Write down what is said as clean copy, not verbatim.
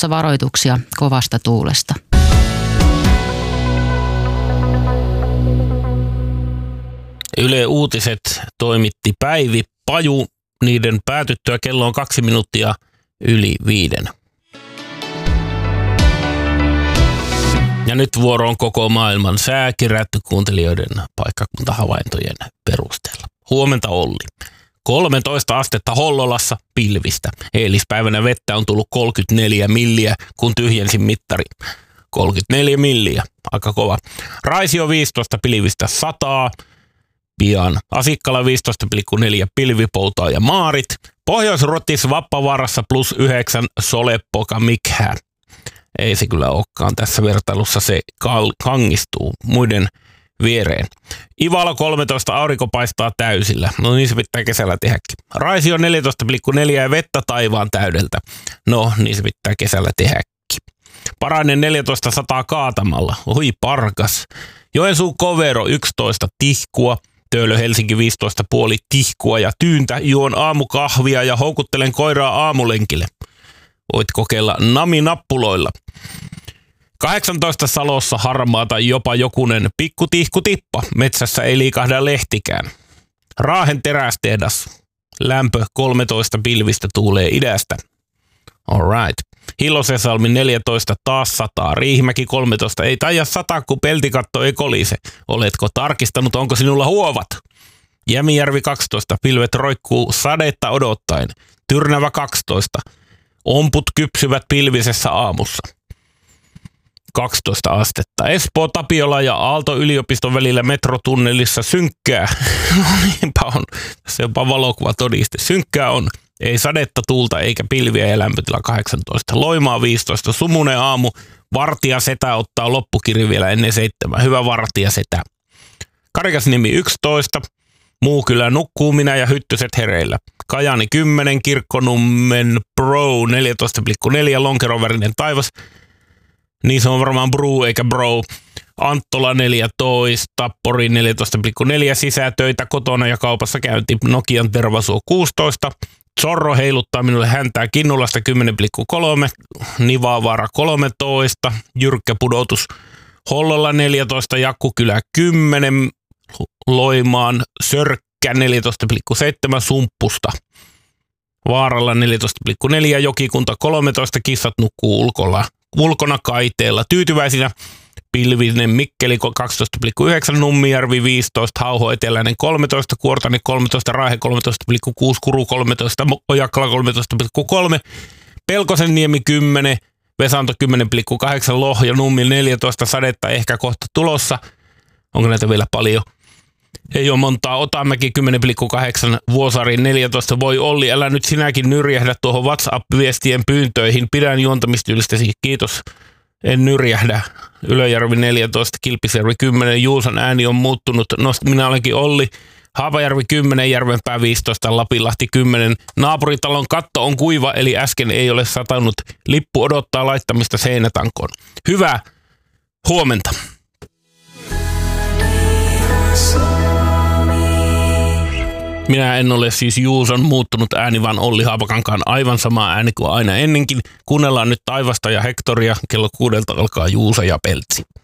tulossa varoituksia kovasta tuulesta. Yle Uutiset toimitti Päivi Paju. Niiden päätyttyä kello on 2 minuuttia yli 5. Ja nyt vuoro on koko maailman sää kerätty kuuntelijoiden paikkakuntahavaintojen perusteella. Huomenta Olli. 13 astetta Hollolassa, pilvistä. Eilispäivänä vettä on tullut 34 milliä, kun tyhjensin mittari. 34 milliä, aika kova. Raisio 15, pilvistä 100. Pian. Asikkala 15,4 pilvipoutaa ja maarit. Pohjois-Rotis Vappavaarassa +9 Soleppoka Mikhää. Ei se kyllä olekaan tässä vertailussa, se kangistuu muiden viereen. Ivala 13, aurinko paistaa täysillä. No niin se pitää kesällä tehdäkin. Raisio 14,4 ja vettä taivaan täydeltä. No niin se pitää kesällä tehdäkin. Parainen 14 sataa kaatamalla. Oi parkas. Joensuu Kovero 11 tihkua. Töölö Helsinki 15,5 tihkua ja tyyntä. Juon aamukahvia ja houkuttelen koiraa aamulenkille. Voit kokeilla naminappuloilla. 18 Salossa harmaata jopa jokunen pikkutihkutippa. Metsässä ei liikahda lehtikään. Raahen terästehdas. Lämpö 13 pilvistä tuulee idästä. Alright. Hillosensalmi 14 taas 100. Riihimäki 13. Ei taida 100, kun peltikatto ei kolise. Oletko tarkistanut, onko sinulla huovat? Jämijärvi 12. Pilvet roikkuu sadetta odottaen. Tyrnävä 12. Omput kypsyvät pilvisessä aamussa. 12 astetta. Espoo, Tapiola ja Aalto-yliopiston välillä metrotunnelissa synkkää. No niinpä on. Se on jopa valokuvatodiste. Synkkää on. Ei sadetta, tuulta eikä pilviä ja lämpötila 18. Loimaa 15. Sumunen aamu. Vartija setä ottaa loppukiri vielä ennen 7. Hyvä vartija setä. Karikasniemi 11. Muukylä nukkuu, minä ja hyttyset hereillä. Kajaani 10. Kirkkonummen Bro 14,4. Lonkerovärinen taivas. Niin se on varmaan Bru eikä Bro. Anttola 14, Pori 14,4 sisätöitä, kotona ja kaupassa käynti. Nokian Tervasuo 16. Zorro heiluttaa minulle häntää Kinnulasta 10,3. Nivaavaara 13. Jyrkkä pudotus. Hollolla 14. Jakkukylä 10. Loimaan Sörkkä 14,7. Sumppusta. Vaaralla 14,4. Jokikunta 13. Kissat nukkuu ulkona kaiteella. Tyytyväisinä pilvinen Mikkeli 12,9, Nummijärvi 15, Hauho Eteläinen 13, Kuortani 13, Raahe 13,6, Kuru 13, Ojakkala 13,3, Pelkosenniemi 10, Vesanto 10,8, Lohja Nummi 14, sadetta ehkä kohta tulossa. Onko näitä vielä paljon? Ei ole montaa. Otamäki 10,8, Vuosari 14. Voi Olli, älä nyt sinäkin nyrjähdä tuohon WhatsApp-viestien pyyntöihin. Pidän juontamistyylistäsi. Kiitos. En nyrjähdä. Ylöjärvi 14, Kilpisjärvi 10, Juuson ääni on muuttunut. Minä olenkin Olli. Haapajärvi 10, Järvenpää 15, Lapinlahti 10. Naapuritalon katto on kuiva, eli äsken ei ole satanut. Lippu odottaa laittamista seinätankoon. Hyvää huomenta. Minä en ole siis Juuson muuttunut ääni, vaan Olli Haapakankaan aivan sama ääni kuin aina ennenkin. Kuunnellaan nyt Taivasta ja Hektoria. Kello 6 alkaa Juuso ja Peltsi.